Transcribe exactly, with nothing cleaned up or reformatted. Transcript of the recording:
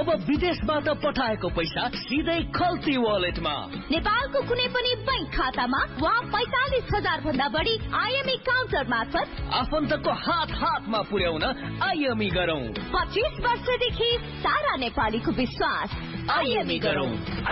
अब विदेशबाट पठाएको पैसा सिधै खल्ती वालेटमा। नेपालको कुनै पनि बैंक खातामा वा पैंतालिस हजार भन्दा बढी आइएमई काउन्टर मार्फत आफन्तको हात हातमा पुर्याउन आइएमई गरौँ। पच्चीस वर्षदेखि सारा नेपालीको विश्वास। आइएमई गरौँ।